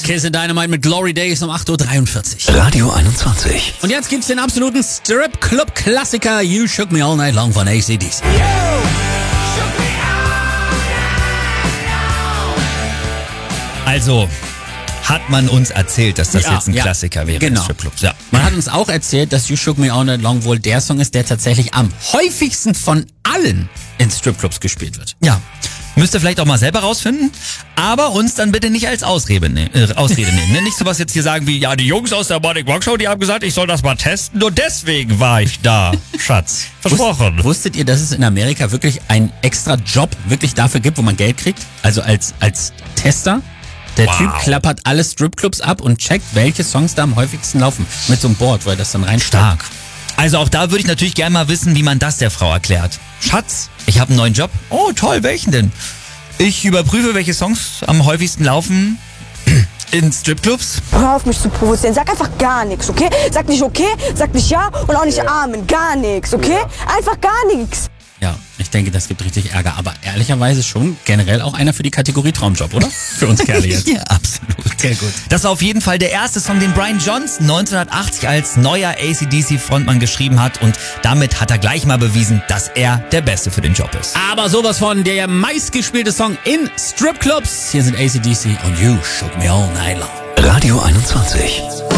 Kiss in Dynamite mit Glory Days um 8:43 Uhr. Radio 21. Und jetzt gibt's den absoluten Strip-Club-Klassiker You Shook Me All Night Long von AC/DC. Also hat man uns erzählt, dass das jetzt ein Klassiker wäre genau. in Stripclubs. Ja. Man hat uns auch erzählt, dass You Shook Me All Night Long wohl der Song ist, der tatsächlich am häufigsten von allen in Stripclubs gespielt wird. Ja. Müsst ihr vielleicht auch mal selber rausfinden, aber uns dann bitte nicht als Ausrede nehmen. Ne? Nicht sowas jetzt hier sagen wie, ja, die Jungs aus der Morning Rock Show, die haben gesagt, ich soll das mal testen, nur deswegen war ich da, Schatz. Versprochen. Wusstet ihr, dass es in Amerika wirklich einen extra Job wirklich dafür gibt, wo man Geld kriegt? Also als Tester? Der Typ klappert alle Stripclubs ab und checkt, welche Songs da am häufigsten laufen. Mit so einem Board, weil das dann rein Stark. Also auch da würde ich natürlich gerne mal wissen, wie man das der Frau erklärt. Schatz, ich habe einen neuen Job. Oh toll, welchen denn? Ich überprüfe, welche Songs am häufigsten laufen in Stripclubs. Hör auf mich zu provozieren, sag einfach gar nichts, okay? Sag nicht okay, sag nicht ja und auch nicht Amen, gar nichts, okay? Einfach gar nichts. Ja, ich denke, das gibt richtig Ärger. Aber ehrlicherweise schon generell auch einer für die Kategorie Traumjob, oder? Für uns Kerle jetzt. Ja, absolut. Sehr gut. Das war auf jeden Fall der erste Song, den Brian Johnson 1980 als neuer AC/DC-Frontmann geschrieben hat. Und damit hat er gleich mal bewiesen, dass er der Beste für den Job ist. Aber sowas von der meistgespielte Song in Stripclubs. Hier sind AC/DC und You Shook Me All Night Long. Radio 21.